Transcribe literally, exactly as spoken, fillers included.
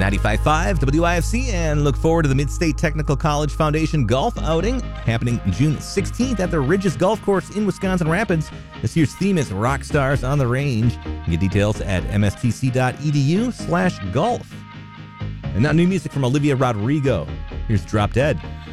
ninety-five point five W I F C, and look forward to the Mid-State Technical College Foundation golf outing happening June sixteenth at the Ridges Golf Course in Wisconsin Rapids. This year's theme is Rock Stars on the Range. You can get details at mstc.edu slash golf. And now new music from Olivia Rodrigo. Here's Drop Dead.